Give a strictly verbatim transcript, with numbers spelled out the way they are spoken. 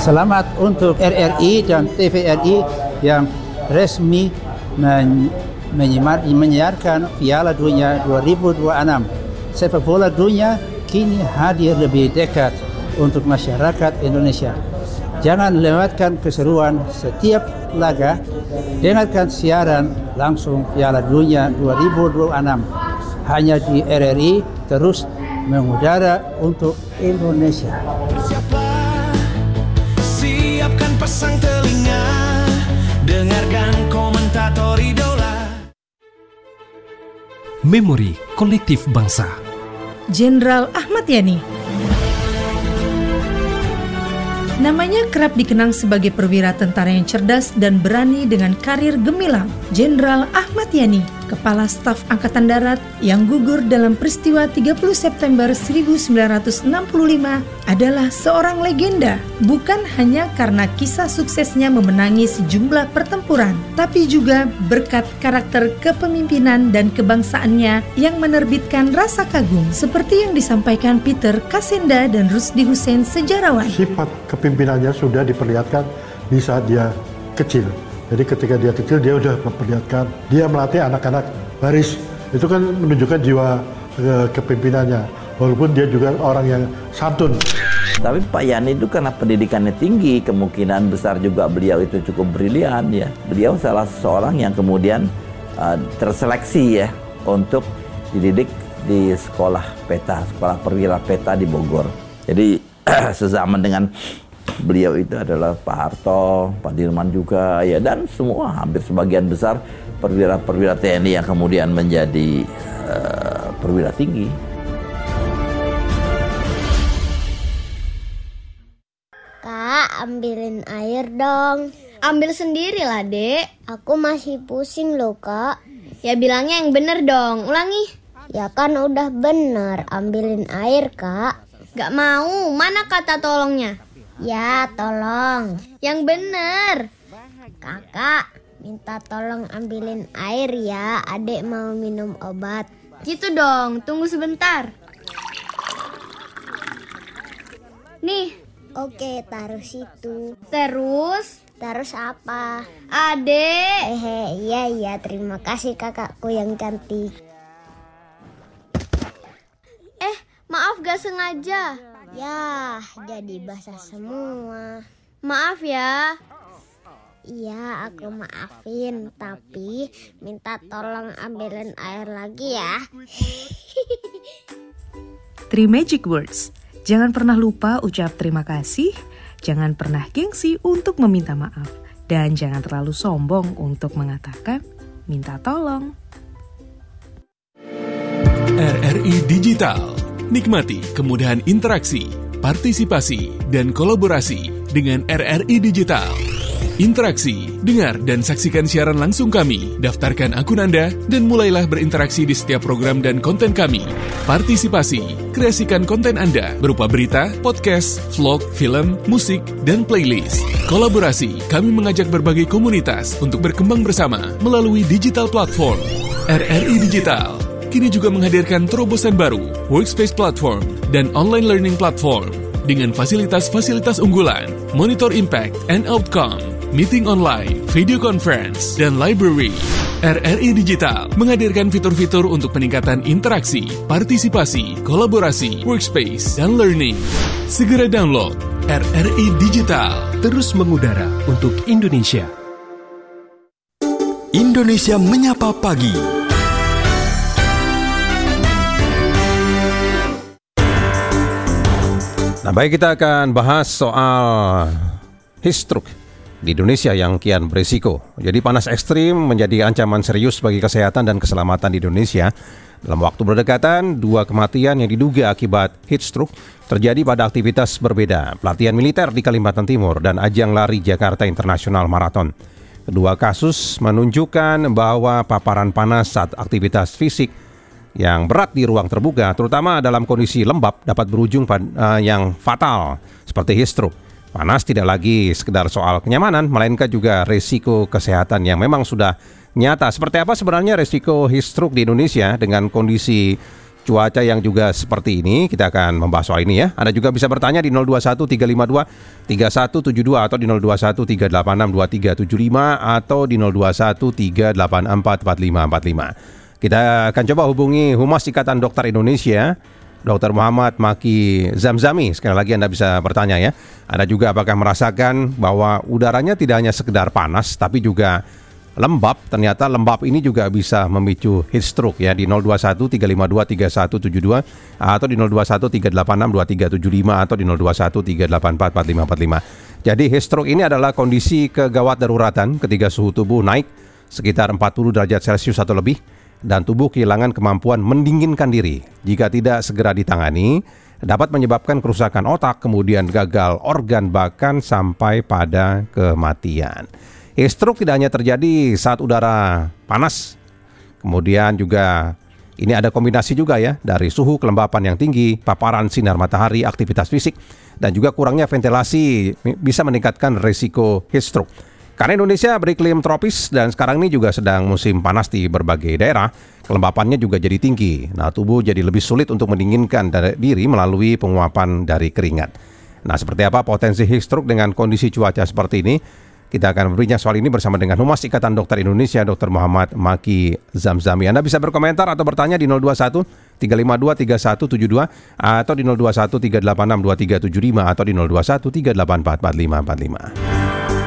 Selamat untuk R R I dan T V R I yang resmi men- menyimar- menyiarkan Piala Dunia dua ribu dua puluh enam. Sepak bola dunia kini hadir lebih dekat untuk masyarakat Indonesia. Jangan lewatkan keseruan setiap laga. Dengarkan siaran langsung Piala Dunia dua ribu dua puluh enam hanya di R R I, terus mengudara untuk Indonesia. Siapa? Siapkan pasang telinga, dengarkan komentator idola. Memori Kolektif Bangsa. Jenderal Ahmad Yani. Namanya kerap dikenang sebagai perwira tentara yang cerdas dan berani dengan karir gemilang. Jenderal Ahmad Yani, Kepala Staf Angkatan Darat yang gugur dalam peristiwa tiga puluh September seribu sembilan ratus enam puluh lima adalah seorang legenda, bukan hanya karena kisah suksesnya memenangi sejumlah pertempuran, tapi juga berkat karakter kepemimpinan dan kebangsaannya yang menerbitkan rasa kagum, seperti yang disampaikan Peter Kasenda dan Rusdi Hussein, sejarawan. Sifat kepimpinannya sudah diperlihatkan di saat dia kecil. Jadi ketika dia kecil dia sudah memperlihatkan, dia melatih anak-anak baris. Itu kan menunjukkan jiwa ke, kepimpinannya. Walaupun dia juga orang yang santun. Tapi Pak Yani itu karena pendidikannya tinggi, kemungkinan besar juga beliau itu cukup brilian ya. Beliau salah seorang yang kemudian uh, terseleksi ya untuk dididik di sekolah peta, sekolah perwira peta di Bogor. Jadi sezaman dengan beliau itu adalah Pak Harto, Pak Dirman juga ya, dan semua hampir sebagian besar perwira-perwira T N I yang kemudian menjadi uh, perwira tinggi. Kak, ambilin air dong. Ambil sendirilah, Dek. Aku masih pusing loh, Kak. Ya bilangnya yang bener dong, ulangi. Ya kan udah bener, ambilin air, Kak. Gak mau, mana kata tolongnya? Ya, tolong. Yang bener. Kakak, minta tolong ambilin air ya, adek mau minum obat. Gitu dong, tunggu sebentar. Nih. Oke, taruh situ. Terus? Terus apa? Adek. Hehe, iya iya, terima kasih kakakku yang cantik. Eh, maaf gak sengaja. Ya, jadi basah semua. Maaf ya. Iya, aku maafin, tapi minta tolong ambilin air lagi ya. Three magic words. Jangan pernah lupa ucap terima kasih, jangan pernah gengsi untuk meminta maaf, dan jangan terlalu sombong untuk mengatakan minta tolong. R R I Digital. Nikmati kemudahan interaksi, partisipasi, dan kolaborasi dengan R R I Digital. Interaksi, dengar dan saksikan siaran langsung kami, daftarkan akun Anda, dan mulailah berinteraksi di setiap program dan konten kami. Partisipasi, kreasikan konten Anda berupa berita, podcast, vlog, film, musik, dan playlist. Kolaborasi, kami mengajak berbagai komunitas untuk berkembang bersama melalui digital platform. R R I Digital kini juga menghadirkan terobosan baru, workspace platform, dan online learning platform dengan fasilitas-fasilitas unggulan, monitor impact and outcome, meeting online, video conference, dan library. R R I Digital menghadirkan fitur-fitur untuk peningkatan interaksi, partisipasi, kolaborasi, workspace, dan learning. Segera download R R I Digital. Terus mengudara untuk Indonesia. Indonesia Menyapa Pagi. Nah, baik, kita akan bahas soal heatstroke di Indonesia yang kian berisiko. Jadi panas ekstrim menjadi ancaman serius bagi kesehatan dan keselamatan di Indonesia. Dalam waktu berdekatan, dua kematian yang diduga akibat heatstroke terjadi pada aktivitas berbeda, pelatihan militer di Kalimantan Timur dan ajang lari Jakarta International Marathon. Kedua kasus menunjukkan bahwa paparan panas saat aktivitas fisik yang berat di ruang terbuka, terutama dalam kondisi lembab, dapat berujung pada uh, yang fatal seperti heatstroke. Panas tidak lagi sekedar soal kenyamanan, melainkan juga risiko kesehatan yang memang sudah nyata. Seperti apa sebenarnya risiko heatstroke di Indonesia dengan kondisi cuaca yang juga seperti ini. Kita akan membahas soal ini ya. Anda juga bisa bertanya di nol dua satu tiga lima dua tiga satu tujuh dua atau di nol dua satu tiga delapan enam dua tiga tujuh lima atau di nol dua satu tiga delapan empat empat lima empat lima. Kita akan coba hubungi Humas Ikatan Dokter Indonesia, Dokter Muhammad Maki Zamzami. Sekali lagi Anda bisa bertanya ya. Anda juga apakah merasakan bahwa udaranya tidak hanya sekedar panas tapi juga lembab? Ternyata lembab ini juga bisa memicu heat stroke ya, di nol dua satu tiga lima dua tiga satu tujuh dua atau di nol dua satu tiga delapan enam dua tiga tujuh lima atau di nol dua satu tiga delapan empat empat lima empat lima. Jadi heat stroke ini adalah kondisi kegawat daruratan ketika suhu tubuh naik sekitar empat puluh derajat Celcius atau lebih dan tubuh kehilangan kemampuan mendinginkan diri. Jika tidak segera ditangani, dapat menyebabkan kerusakan otak, kemudian gagal organ, bahkan sampai pada kematian. Heat stroke tidak hanya terjadi saat udara panas, kemudian juga ini ada kombinasi juga ya dari suhu, kelembapan yang tinggi, paparan sinar matahari, aktivitas fisik, dan juga kurangnya ventilasi bisa meningkatkan risiko heat stroke. Karena Indonesia beriklim tropis dan sekarang ini juga sedang musim panas di berbagai daerah, kelembapannya juga jadi tinggi. Nah, tubuh jadi lebih sulit untuk mendinginkan diri melalui penguapan dari keringat. Nah, seperti apa potensi heat stroke dengan kondisi cuaca seperti ini? Kita akan berbincang soal ini bersama dengan Humas Ikatan Dokter Indonesia, Dokter Muhammad Maki Zamzami. Anda bisa berkomentar atau bertanya di nol dua satu tiga lima dua tiga satu tujuh dua atau di nol dua satu tiga delapan enam dua tiga tujuh lima atau di nol dua satu tiga delapan empat empat lima empat lima.